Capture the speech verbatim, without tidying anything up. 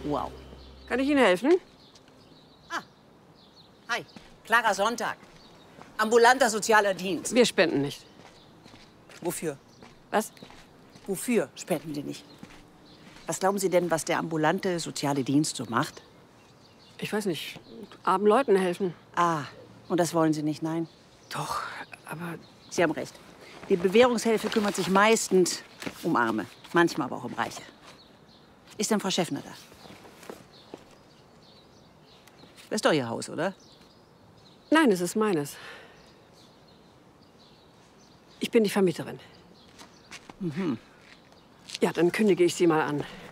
Wow. Kann ich Ihnen helfen? Ah, hi. Clara Sonntag. Ambulanter sozialer Dienst. Wir spenden nicht. Wofür? Was? Wofür spenden Sie nicht? Was glauben Sie denn, was der ambulante soziale Dienst so macht? Ich weiß nicht. Armen Leuten helfen. Ah, und das wollen Sie nicht, nein? Doch, aber... Sie haben recht. Die Bewährungshilfe kümmert sich meistens um Arme, manchmal aber auch um Reiche. Ist denn Frau Schäffner da? Das ist doch Ihr Haus, oder? Nein, es ist meines. Ich bin die Vermieterin. Mhm. Ja, dann kündige ich Sie mal an.